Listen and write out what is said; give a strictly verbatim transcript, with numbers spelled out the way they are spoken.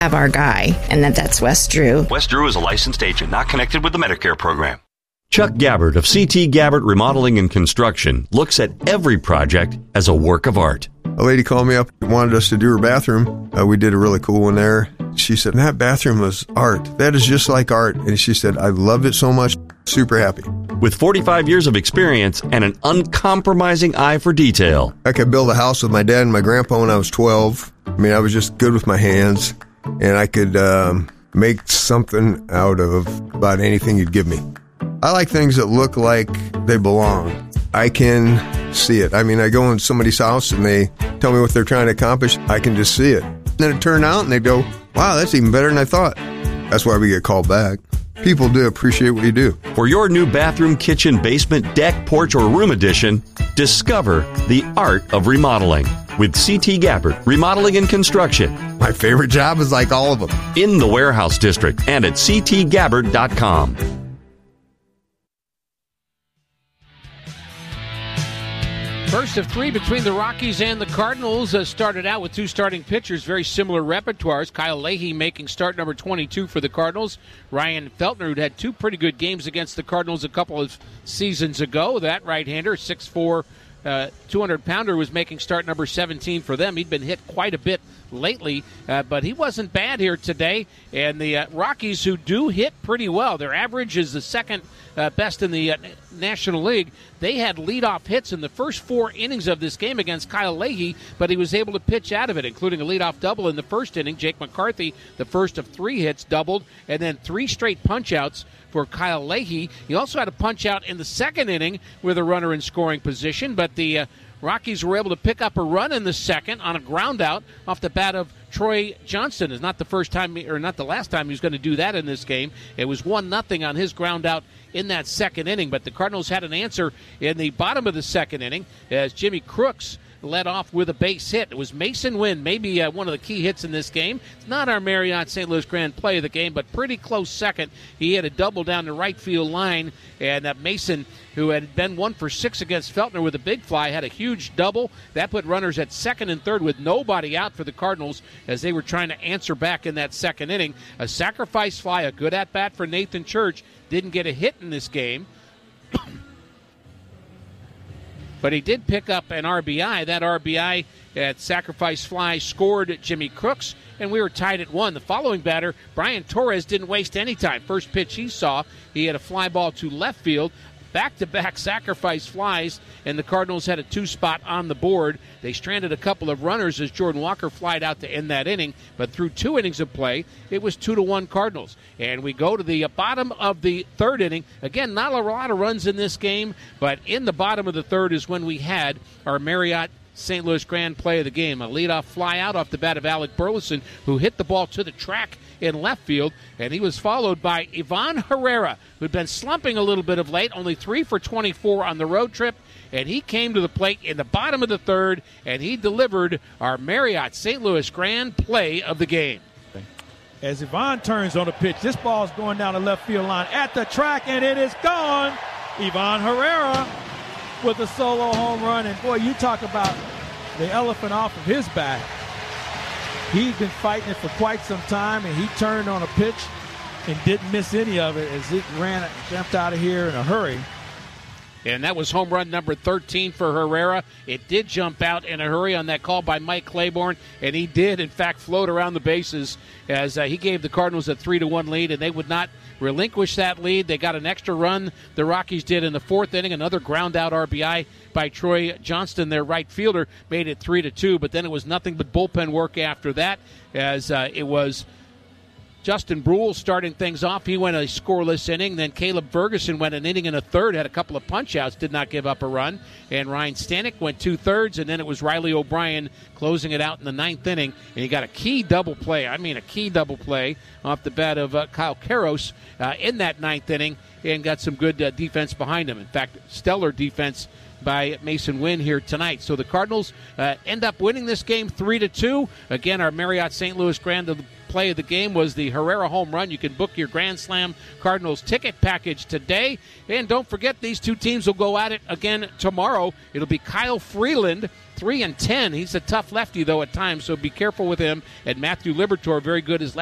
have our guy, and that that's Wes Drew. Wes Drew is a licensed agent, not connected with the Medicare program. Chuck Gabbard of C T Gabbard Remodeling and Construction looks at every project as a work of art. A lady called me up and wanted us to do her bathroom. Uh, we did a really cool one there. She said, that bathroom was art. That is just like art. And she said, I loved it so much. Super happy. With forty-five years of experience and an uncompromising eye for detail. I could build a house with my dad and my grandpa when I was twelve. I mean, I was just good with my hands. And I could um, make something out of about anything you'd give me. I like things that look like they belong. I can see it. I mean, I go in somebody's house and they tell me what they're trying to accomplish. I can just see it. And then it turned out and they go, wow, that's even better than I thought. That's why we get called back. People do appreciate what you do. For your new bathroom, kitchen, basement, deck, porch, or room addition, discover the art of remodeling with C T Gabbard Remodeling and Construction. My favorite job is like all of them. In the Warehouse District and at c t gabbard dot com. First of three between the Rockies and the Cardinals. Uh, started out with two starting pitchers, very similar repertoires. Kyle Leahy making start number twenty-two for the Cardinals. Ryan Feltner, who had two pretty good games against the Cardinals a couple of seasons ago. That right-hander, six foot four, uh, two hundred pounder, was making start number seventeen for them. He'd been hit quite a bit lately, uh, but he wasn't bad here today. And the uh, Rockies, who do hit pretty well, their average is the second uh, best in the uh, National League. They had leadoff hits in the first four innings of this game against Kyle Leahy, but he was able to pitch out of it, including a leadoff double in the first inning. Jake McCarthy, the first of three hits, doubled, and then three straight punch-outs for Kyle Leahy. He also had a punch-out in the second inning with a runner in scoring position, but the uh, Rockies were able to pick up a run in the second on a ground out off the bat of Troy Johnston. It's not the first time, or not the last time he was going to do that in this game. It was one nothing on his ground out in that second inning, but the Cardinals had an answer in the bottom of the second inning as Jimmy Crooks led off with a base hit. It was Mason Wynn, maybe uh, one of the key hits in this game. It's not our Marriott Saint Louis Grand play of the game, but pretty close second. He had a double down the right field line, and uh, Mason, who had been one for six against Feltner with a big fly, had a huge double. That put runners at second and third with nobody out for the Cardinals as they were trying to answer back in that second inning. A sacrifice fly, a good at-bat for Nathan Church. Didn't get a hit in this game. But he did pick up an R B I. That R B I at sacrifice fly scored Jimmy Crooks, and we were tied at one. The following batter, Brian Torres, didn't waste any time. First pitch he saw, he had a fly ball to left field. Back-to-back sacrifice flies, and the Cardinals had a two-spot on the board. They stranded a couple of runners as Jordan Walker flied out to end that inning, but through two innings of play, it was two to one Cardinals. And we go to the bottom of the third inning. Again, not a lot of runs in this game, but in the bottom of the third is when we had our Marriott Saint Louis Grand play of the game. A leadoff fly out off the bat of Alec Burleson, who hit the ball to the track in left field, and he was followed by Ivan Herrera, who'd been slumping a little bit of late, only three for twenty-four on the road trip, and he came to the plate in the bottom of the third, and he delivered our Marriott Saint Louis Grand play of the game. As Ivan turns on the pitch, this ball's going down the left field line at the track, and it is gone. Ivan Herrera with a solo home run, and boy, you talk about the elephant off of his back. He'd been fighting it for quite some time, and he turned on a pitch and didn't miss any of it as it ran, jumped out of here in a hurry. And that was home run number thirteen for Herrera. It did jump out in a hurry on that call by Mike Claiborne, and he did, in fact, float around the bases as uh, he gave the Cardinals a three to one lead, and they would not relinquish that lead. They got an extra run, the Rockies did, in the fourth inning. Another ground-out R B I by Troy Johnston, their right fielder, made it three to two, but then it was nothing but bullpen work after that as uh, it was Justin Brule starting things off. He went a scoreless inning. Then Caleb Ferguson went an inning and a third, had a couple of punch-outs, did not give up a run. And Ryan Stanek went two-thirds, and then it was Riley O'Brien closing it out in the ninth inning. And he got a key double play, I mean a key double play, off the bat of uh, Kyle Karros uh, in that ninth inning, and got some good uh, defense behind him. In fact, stellar defense by Mason Wynn here tonight. So the Cardinals uh, end up winning this game three to two. Again, our Marriott Saint Louis Grand play of the game was the Herrera home run. You can book your Grand Slam Cardinals ticket package today. And don't forget, these two teams will go at it again tomorrow. It'll be Kyle Freeland, three and ten. He's a tough lefty, though, at times, so be careful with him. And Matthew Liberatore, very good as